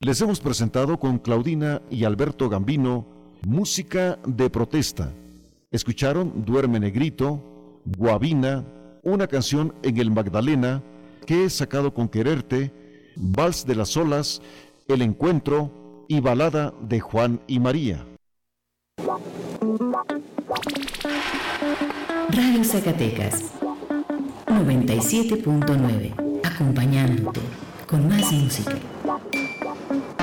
Les hemos presentado con Claudina y Alberto Gambino música de protesta. Escucharon Duerme Negrito, Guabina, una canción en el Magdalena, Que he sacado con quererte, Vals de las olas, El encuentro y Balada de Juan y María. Radio Zacatecas 97.9, acompañándote con más música.